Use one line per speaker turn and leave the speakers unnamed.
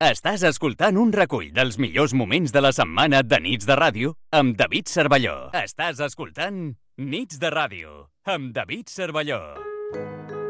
Estàs escoltant un recull dels millors moments de la setmana de Nits de Ràdio amb David Cervelló. Estàs escoltant Nits de Ràdio amb David Cervelló.